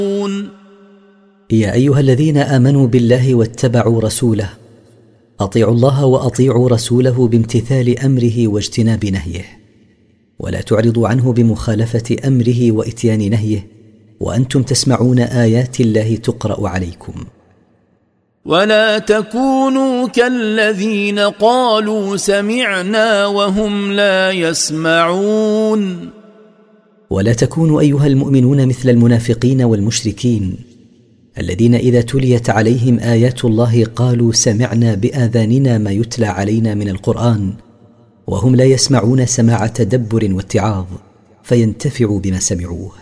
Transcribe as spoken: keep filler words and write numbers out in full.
يا أيها الذين آمنوا بالله واتبعوا رسوله أطيعوا الله وأطيعوا رسوله بامتثال أمره واجتناب نهيه، ولا تعرضوا عنه بمخالفة أمره وإتيان نهيه وأنتم تسمعون آيات الله تقرأ عليكم. ولا تكونوا كالذين قالوا سمعنا وهم لا يسمعون. ولا تكونوا أيها المؤمنون مثل المنافقين والمشركين الذين إذا تليت عليهم آيات الله قالوا سمعنا بآذاننا ما يتلى علينا من القرآن، وهم لا يسمعون سماع تدبر واتعاظ فينتفعوا بما سمعوه.